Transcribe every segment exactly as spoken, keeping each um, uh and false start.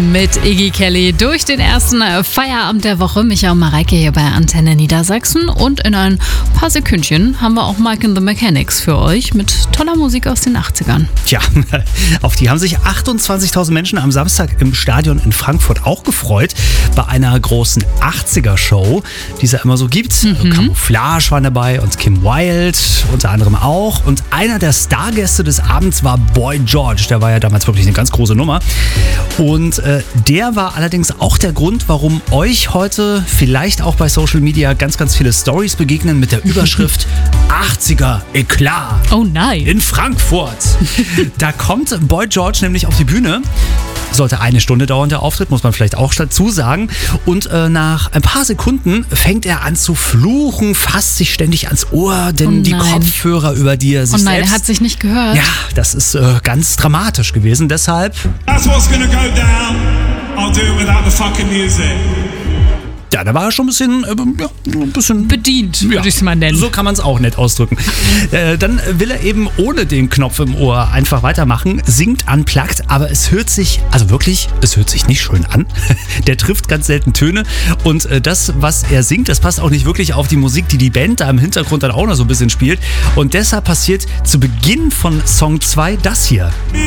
Mit Iggy Kelly durch den ersten Feierabend der Woche. Micha und Mareike hier bei Antenne Niedersachsen. Und in ein paar Sekündchen haben wir auch Mike and the Mechanics für euch mit toller Musik aus den achtzigern. Tja, auf die haben sich achtundzwanzigtausend Menschen am Samstag im Stadion in Frankfurt auch gefreut. Bei einer großen achtziger-Show, die es ja immer so gibt. Mhm. Camouflage waren dabei und Kim Wilde unter anderem auch. Und einer der Stargäste des Abends war Boy George. Der war ja damals wirklich eine ganz große Nummer. Und äh, der war allerdings auch der Grund, warum euch heute vielleicht auch bei Social Media ganz, ganz viele Stories begegnen mit der Überschrift achtziger Eklat. Oh nein. In Frankfurt. Da kommt Boy George nämlich auf die Bühne. Sollte eine Stunde dauern, der Auftritt, muss man vielleicht auch dazu sagen. Und äh, nach ein paar Sekunden fängt er an zu fluchen, fasst sich ständig ans Ohr, denn oh die Kopfhörer, über die er sich Oh nein, selbst... er hat sich nicht gehört. Ja, das ist äh, ganz dramatisch gewesen, deshalb... That's what's gonna go down. I'll do it without the fucking music. Ja, da war er schon ein bisschen, äh, ja, ein bisschen bedient, ja, würde ich es mal nennen. So kann man es auch nett ausdrücken. äh, dann will er eben ohne den Knopf im Ohr einfach weitermachen, singt unplugged, aber es hört sich, also wirklich, es hört sich nicht schön an. Der trifft ganz selten Töne und äh, das, was er singt, das passt auch nicht wirklich auf die Musik, die die Band da im Hintergrund dann auch noch so ein bisschen spielt. Und deshalb passiert zu Beginn von Song zwei das hier.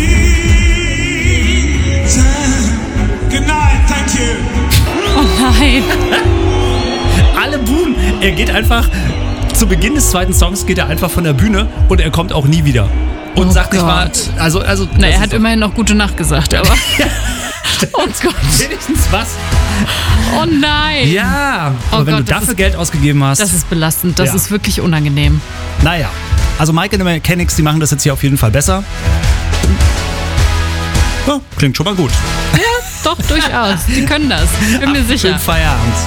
Good night, thank you. Oh nein. Alle buhen. Er geht einfach, zu Beginn des zweiten Songs geht er einfach von der Bühne und er kommt auch nie wieder. Und oh sagt nicht Gott. mal, also, also. Na, er hat immerhin noch gute Nacht gesagt, aber. Oh Gott. Wenigstens was. Oh nein. Ja, oh aber wenn Gott, du dafür ist, Geld ausgegeben hast. Das ist belastend, das ja. ist wirklich unangenehm. Naja, also Mike and the Mechanics, die machen das jetzt hier auf jeden Fall besser. Ja, klingt schon mal gut. Ja, doch, durchaus. Die können das. Bin mir sicher. Schönen Feierabend.